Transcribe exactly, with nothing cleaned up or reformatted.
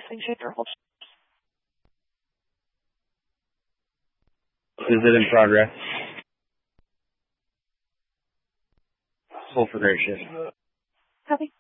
passing shift or hold. Visit in progress. Hold for great shift. Copy.